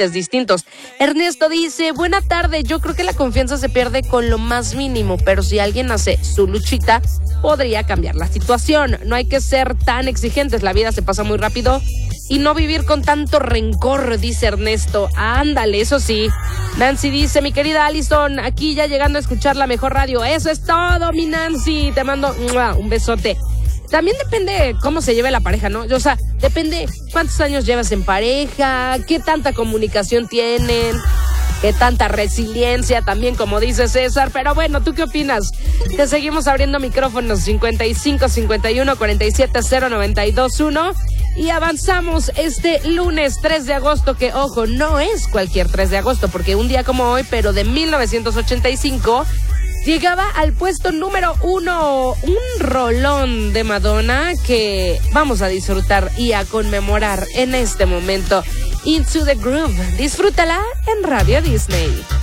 límites distintos. Ernesto dice, buena tarde, yo creo que la confianza se pierde con lo más mínimo, pero si alguien hace su luchita, podría cambiar la situación. No hay que ser tan exigentes, la vida se pasa muy rápido y no vivir con tanto rencor, dice Ernesto. Ándale, eso sí. Nancy dice, mi querida Alison, aquí ya llegando a escuchar la mejor radio. Eso es todo, mi Nancy. Te mando un besote. También depende cómo se lleve la pareja, ¿no? O sea, depende cuántos años llevas en pareja, qué tanta comunicación tienen, qué tanta resiliencia también, como dice César. Pero bueno, ¿tú qué opinas? Te seguimos abriendo micrófonos 55 51 47 0921 y avanzamos este lunes 3 de agosto, que ojo, no es cualquier 3 de agosto, porque un día como hoy, pero de 1985... llegaba al puesto número 1 un rolón de Madonna que vamos a disfrutar y a conmemorar en este momento. Into the Groove. Disfrútala en Radio Disney.